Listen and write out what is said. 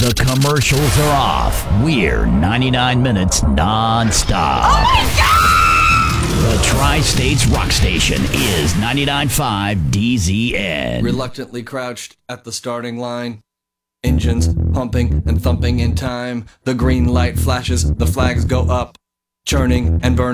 The commercials are off. We're 99 minutes non-stop. Oh my God! The Tri-States Rock Station is 99.5 DZN. Reluctantly crouched at the starting line. Engines pumping and thumping in time. The green light flashes, the flags go up. Churning and burning.